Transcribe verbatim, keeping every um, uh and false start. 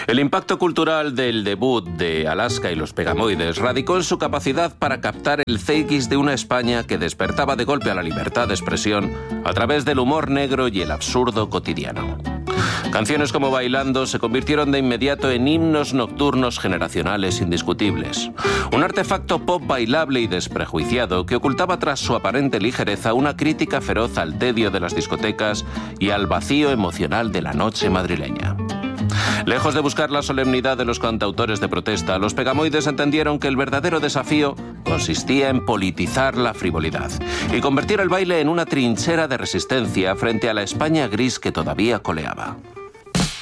El impacto cultural del debut de Alaska y los Pegamoides radicó en su capacidad para captar el zeitgeist de una España que despertaba de golpe a la libertad de expresión a través del humor negro y el absurdo cotidiano. Canciones como Bailando se convirtieron de inmediato en himnos nocturnos generacionales indiscutibles. Un artefacto pop bailable y desprejuiciado que ocultaba tras su aparente ligereza una crítica feroz al tedio de las discotecas y al vacío emocional de la noche madrileña. Lejos de buscar la solemnidad de los cantautores de protesta, los Pegamoides entendieron que el verdadero desafío consistía en politizar la frivolidad y convertir el baile en una trinchera de resistencia frente a la España gris que todavía coleaba.